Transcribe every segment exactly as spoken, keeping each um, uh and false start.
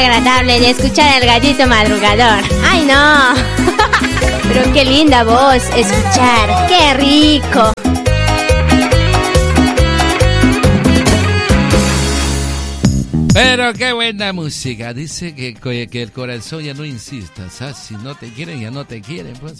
agradable de escuchar al gallito madrugador. ¡Ay, no! Pero qué linda voz escuchar. ¡Qué rico! Pero qué buena música. Dice que, que el corazón ya no insista, ¿sabes? Si no te quieren, ya no te quieren, pues.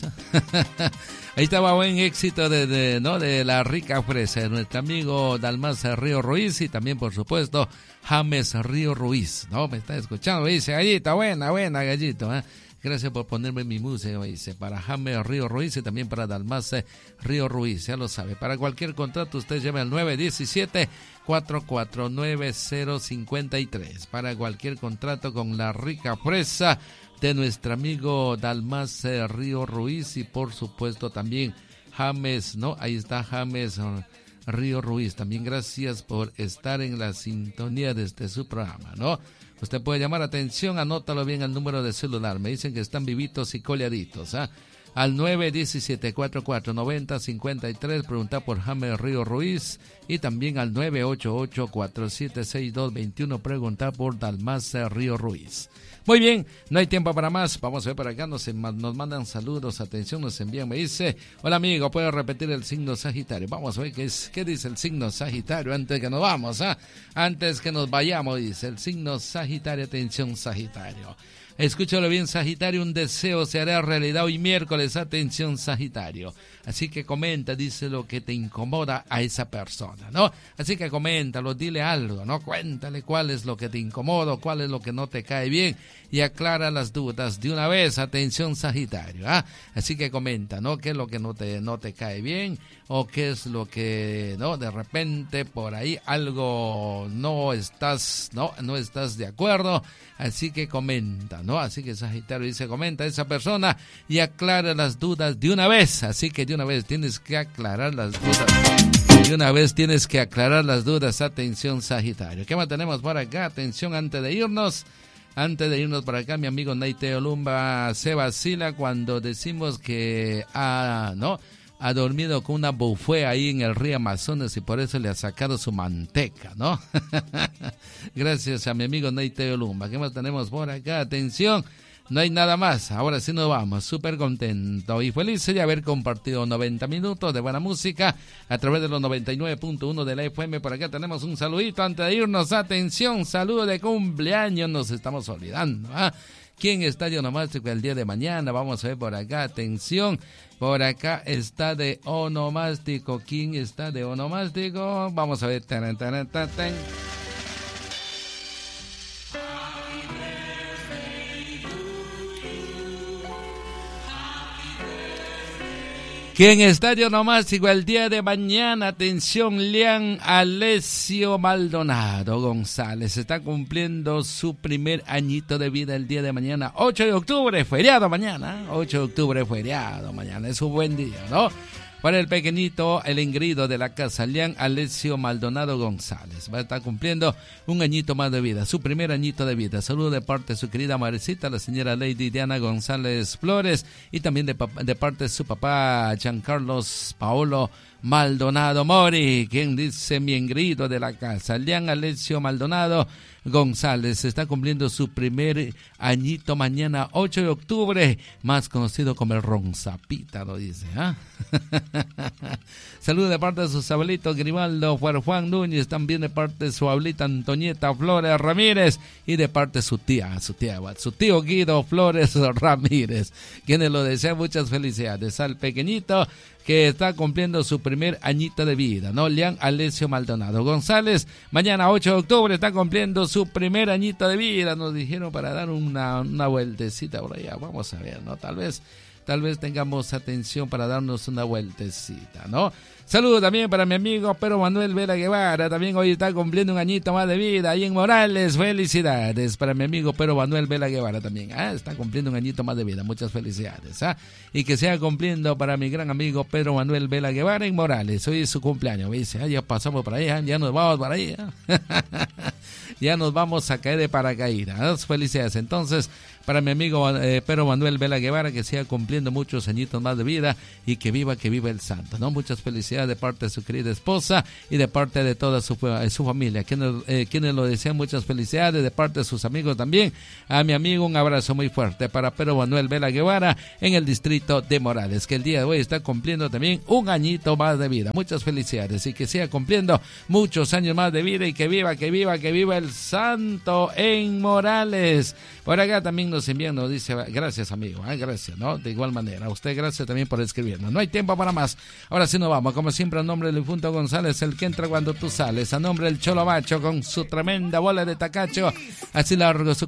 Ahí estaba buen éxito de, de, ¿no? de La Rica Fresa, de nuestro amigo Dalmas Río Ruiz y también, por supuesto, James Río Ruiz, ¿no? Me está escuchando, me dice, gallito, buena, buena, gallito, ¿eh? Gracias por ponerme mi música, me dice, para James Río Ruiz y también para Dalmas Río Ruiz, ya lo sabe. Para cualquier contrato, usted llame al nueve uno siete, cuatro cuatro nueve, cero cinco tres. Para cualquier contrato con La Rica Fresa de nuestro amigo Dalmas Río Ruiz y por supuesto también James, ¿no? Ahí está James Río Ruiz. También gracias por estar en la sintonía de este su programa, ¿no? Usted puede llamar, atención, anótalo bien al número de celular. Me dicen que están vivitos y coleaditos, ¿ah? ¿eh? Al nueve uno siete, cuatro cuatro nueve cero cinco tres, pregunta por James Río Ruiz. Y también al nueve ocho ocho, cuatro siete seis, dos dos uno, pregunta por Dalmas Río Ruiz. Muy bien, no hay tiempo para más. Vamos a ver por acá, nos, nos mandan saludos, atención, nos envían, me dice, hola amigo, ¿puedo repetir el signo Sagitario? Vamos a ver qué, es, qué dice el signo Sagitario antes que nos vamos, ¿ah? Antes que nos vayamos, dice el signo Sagitario, atención Sagitario. Escúchalo bien, Sagitario, un deseo se hará realidad hoy miércoles, atención Sagitario. Así que comenta, dice lo que te incomoda a esa persona, ¿no? Así que coméntalo, dile algo, ¿no? Cuéntale cuál es lo que te incomoda, cuál es lo que no te cae bien y aclara las dudas de una vez, atención Sagitario, ¿ah? Así que comenta, ¿no? ¿Qué es lo que no te, no te cae bien o qué es lo que, ¿no? De repente por ahí algo no estás, ¿no? No estás de acuerdo, así que comenta, ¿no? Así que Sagitario dice, comenta a esa persona y aclara las dudas de una vez, así que de una vez tienes que aclarar las dudas. De una vez tienes que aclarar las dudas, atención Sagitario. ¿Qué más tenemos por acá? Atención, antes de irnos, antes de irnos por acá, mi amigo Naite Olumba se vacila cuando decimos que ha, ¿no? ha dormido con una bufé ahí en el río Amazonas y por eso le ha sacado su manteca, ¿no? Gracias a mi amigo Naite Olumba. ¿Qué más tenemos por acá? Atención. No hay nada más, ahora sí nos vamos, súper contento y feliz de haber compartido noventa minutos de buena música a través de los noventa y nueve punto uno de la F M. Por acá tenemos un saludito antes de irnos, atención, saludo de cumpleaños, nos estamos olvidando, ¿ah? ¿Quién está de onomástico el día de mañana? Vamos a ver por acá, atención, por acá está de onomástico, ¿quién está de onomástico? Vamos a ver, taran, taran, taran, taran. ¿Quién está de onomástico el día de mañana? Atención, Lean Alessio Maldonado González. Está cumpliendo su primer añito de vida el día de mañana. ocho de octubre, feriado mañana. ocho de octubre, feriado mañana. Es un buen día, ¿no? Para el pequeñito, el engreído de la casa, Lean Alessio Maldonado González. Va a estar cumpliendo un añito más de vida, su primer añito de vida. Saludo de parte de su querida madrecita, la señora Lady Diana González Flores, y también de, de parte de su papá, Giancarlos Paolo Maldonado Mori, quien dice mi engreído de la casa, Lean Alessio Maldonado González. Está cumpliendo su primer añito mañana, ocho de octubre, más conocido como el Ronzapita, lo dice, ¿ah? Saludos de parte de sus abuelitos Grimaldo Juan Núñez, también de parte de su abuelita Antonieta Flores Ramírez y de parte de su tía, su tía, su tío Guido Flores Ramírez, quienes lo desean muchas felicidades al pequeñito que está cumpliendo su primer añito de vida, ¿no? Lean Alessio Maldonado González, mañana ocho de octubre está cumpliendo su primer añito de vida, nos dijeron para dar una, una vueltecita por allá, vamos a ver, ¿no? Tal vez, tal vez tengamos atención para darnos una vueltecita, ¿no? Saludos también para mi amigo Pedro Manuel Vela Guevara, también hoy está cumpliendo un añito más de vida ahí en Morales. Felicidades para mi amigo Pedro Manuel Vela Guevara también, ah, está cumpliendo un añito más de vida, muchas felicidades, ¿ah? Y que sea cumpliendo para mi gran amigo Pedro Manuel Vela Guevara en Morales, hoy es su cumpleaños, me dice, ah, ya pasamos por ahí, ¿ah? Ya nos vamos para ahí, ¿ah? ya nos vamos a caer de paracaídas. Felicidades entonces para mi amigo eh, Pedro Manuel Vela Guevara, que siga cumpliendo muchos añitos más de vida y que viva, que viva el santo, ¿no? Muchas felicidades de parte de su querida esposa y de parte de toda su, eh, su familia. Quienes, eh, quienes lo desean, muchas felicidades de parte de sus amigos también. A mi amigo, un abrazo muy fuerte para Pedro Manuel Vela Guevara en el distrito de Morales, que el día de hoy está cumpliendo también un añito más de vida. Muchas felicidades y que siga cumpliendo muchos años más de vida y que viva, que viva, que viva el santo en Morales. Por acá también nos envían, nos dice, gracias amigo, ¿eh? Gracias, ¿no? De igual manera, a usted gracias también por escribirnos. No hay tiempo para más. Ahora sí nos vamos, como siempre, a nombre del Difunto González, el que entra cuando tú sales, a nombre del Cholo Macho con su tremenda bola de tacacho, así largo su